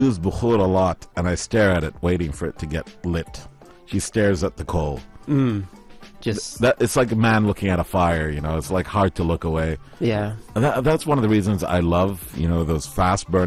use bukhur a lot, and I stare at it, waiting for it to get lit. She stares at the coal. It's like a man looking at a fire. It's like hard to look away. Yeah. And that's one of the reasons I love those fast burning